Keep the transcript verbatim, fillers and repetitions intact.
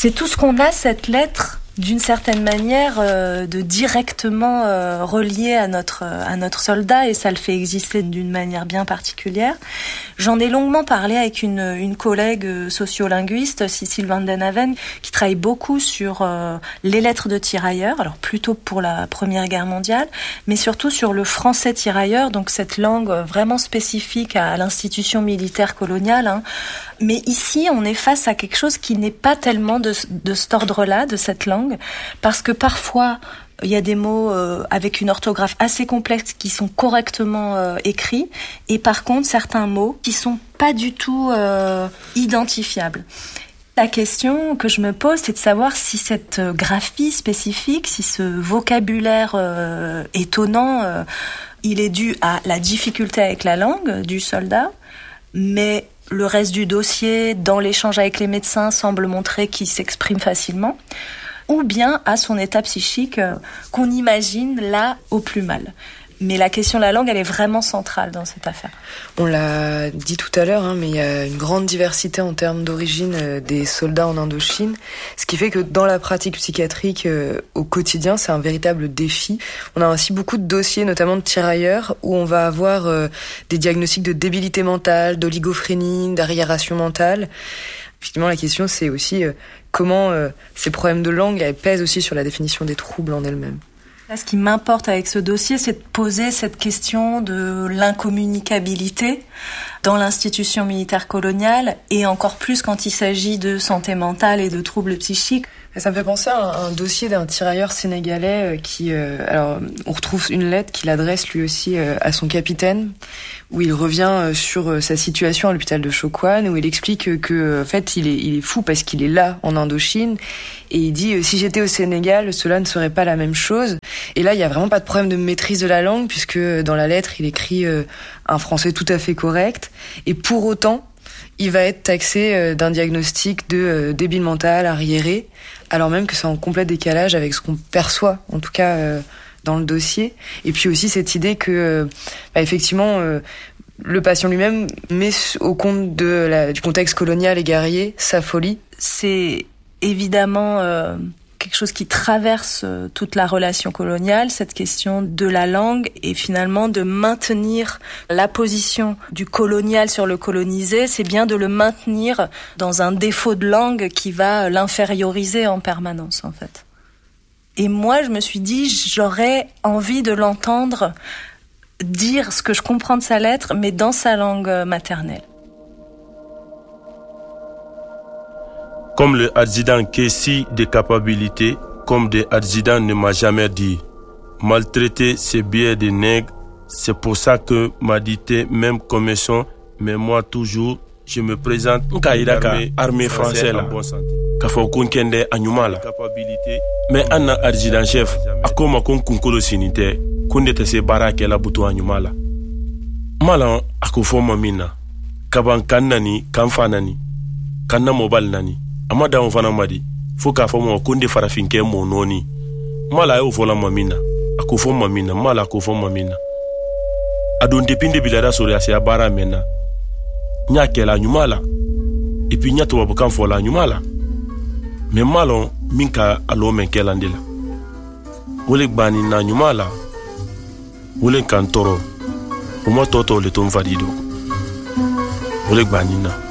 C'est tout ce qu'on a, cette lettre, d'une certaine manière, euh, de directement euh, relié à notre à notre soldat, et ça le fait exister d'une manière bien particulière. J'en ai longuement parlé avec une une collègue sociolinguiste, Cécile Van den Haven, qui travaille beaucoup sur euh, les lettres de tirailleurs, alors plutôt pour la Première Guerre mondiale, mais surtout sur le français tirailleur, donc cette langue vraiment spécifique à l'institution militaire coloniale, hein. Mais ici, on est face à quelque chose qui n'est pas tellement de, de cet ordre-là, de cette langue, parce que parfois, il y a des mots euh, avec une orthographe assez complexe qui sont correctement euh, écrits, et par contre, certains mots qui sont pas du tout euh, identifiables. La question que je me pose, c'est de savoir si cette graphie spécifique, si ce vocabulaire euh, étonnant, euh, il est dû à la difficulté avec la langue du soldat, mais le reste du dossier, dans l'échange avec les médecins, semble montrer qu'il s'exprime facilement, ou bien à son état psychique euh, qu'on imagine là au plus mal. Mais la question de la langue, elle est vraiment centrale dans cette affaire. On l'a dit tout à l'heure, hein, mais il y a une grande diversité en termes d'origine euh, des soldats en Indochine, ce qui fait que dans la pratique psychiatrique euh, au quotidien, c'est un véritable défi. On a ainsi beaucoup de dossiers, notamment de tirailleurs, où on va avoir euh, des diagnostics de débilité mentale, d'oligophrénie, d'arriération mentale. Effectivement, la question, c'est aussi euh, comment euh, ces problèmes de langue elles pèsent aussi sur la définition des troubles en elles-mêmes. Là, ce qui m'importe avec ce dossier, c'est de poser cette question de l'incommunicabilité dans l'institution militaire coloniale, et encore plus quand il s'agit de santé mentale et de troubles psychiques. Ça me fait penser à un, un dossier d'un tirailleur sénégalais qui... Euh, alors, on retrouve une lettre qu'il adresse lui aussi euh, à son capitaine, où il revient euh, sur euh, sa situation à l'hôpital de Chokwan, où il explique que, en fait, il est, il est fou parce qu'il est là, en Indochine, et il dit euh, « Si j'étais au Sénégal, cela ne serait pas la même chose ». Et là, il y a vraiment pas de problème de maîtrise de la langue, puisque dans la lettre, il écrit euh, un français tout à fait correct, et pour autant, il va être taxé d'un diagnostic de euh, débile mental, arriéré, alors même que c'est en complet décalage avec ce qu'on perçoit, en tout cas euh, dans le dossier. Et puis aussi cette idée que, euh, bah, effectivement, euh, le patient lui-même met au compte de la, du contexte colonial et guerrier sa folie. C'est évidemment euh, quelque chose qui traverse toute la relation coloniale, cette question de la langue, et finalement de maintenir la position du colonial sur le colonisé, c'est bien de le maintenir dans un défaut de langue qui va l'inférioriser en permanence, en fait. Et moi, je me suis dit, j'aurais envie de l'entendre dire ce que je comprends de sa lettre, mais dans sa langue maternelle. Comme le adjudant Kessi de capacité, comme le adjudant ne m'a jamais dit. Maltraiter ces billets de nègres, c'est pour ça que m'a dit même commission, mais moi toujours, je me présente armée, armée française là. Kafo kunkende anyumala. Mais anna adjudant chef, akoma kon kunkolo sinite, kunde te se barake la butu anyumala. Mala akufo mamina, kaban kannani, kamfanani, kanna mobile nani. Amada on fana madi fo ka fo mo konde farafinke mo noni mala yo vola mamina akufo mamina mala akufo mamina adon depinde bilada sori asia bara mena nya kela nyumala et puis nya to babukan fo la nyumala me malon minka alo men kela ndela wole gbani na nyumala wole kantoro o mo toto le ton valido wole gbani na